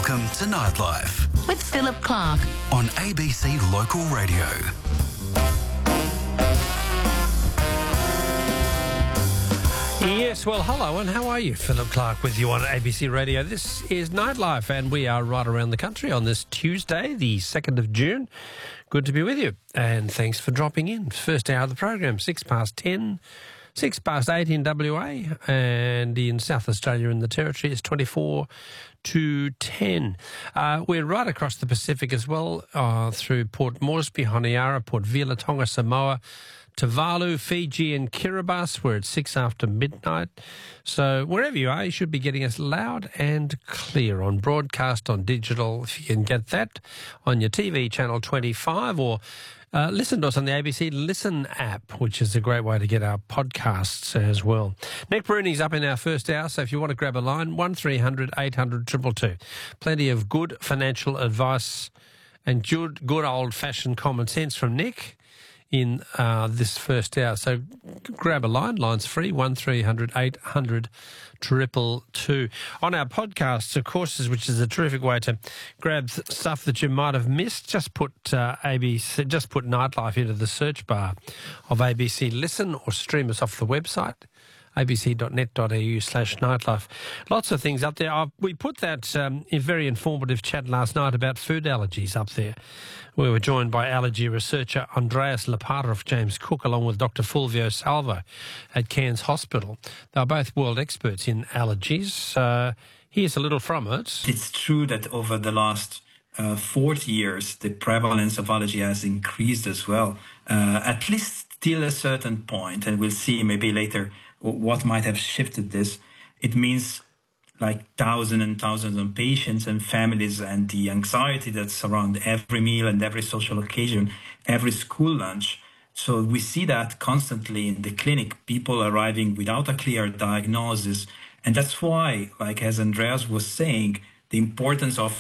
Welcome to Nightlife with Philip Clark on ABC Local Radio. Yes, well, hello, and how are you? Philip Clark with you on ABC Radio. This is Nightlife, and we are right around the country on this Tuesday, the 2nd of June. Good to be with you, and thanks for dropping in. First hour of the program, 6 past 10, 6 past 8 in WA, and in South Australia in the Territory, it's 24 to 10. We're right across the Pacific as well, through Port Moresby, Honiara, Port Vila, Tonga, Samoa, Tuvalu, Fiji and Kiribati. We're at 6 after midnight. So wherever you are, you should be getting us loud and clear on broadcast, on digital, if you can get that, on your TV channel 25, or listen to us on the ABC Listen app, which is a great way to get our podcasts as well. Nick Bruni's up in our first hour, so if you want to grab a line, 1300 800 222. Plenty of good financial advice and good old-fashioned common sense from Nick in this first hour. So grab a line. Line's free, 1300 800 222. On our podcasts, of course, which is a terrific way to grab stuff that you might have missed, just put Nightlife into the search bar of ABC Listen, or stream us off the website, abc.net.au/nightlife. Lots of things up there. We put that very informative chat last night about food allergies up there. We were joined by allergy researcher Andreas Lepata of James Cook, along with Dr. Fulvio Salvo at Cairns Hospital. They're both world experts in allergies. Here's a little from it. It's true that over the last 40 years, the prevalence of allergy has increased as well, at least till a certain point, and we'll see maybe later what might have shifted this. It means like thousands and thousands of patients and families, and the anxiety that surrounds every meal and every social occasion, every school lunch. So we see that constantly in the clinic, people arriving without a clear diagnosis. And that's why, like as Andreas was saying, the importance of